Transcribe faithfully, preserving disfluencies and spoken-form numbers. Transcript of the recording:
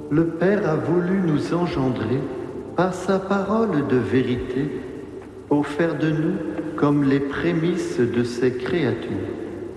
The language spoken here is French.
Le Père a voulu nous engendrer par sa parole de vérité pour faire de nous comme les prémices de ses créatures.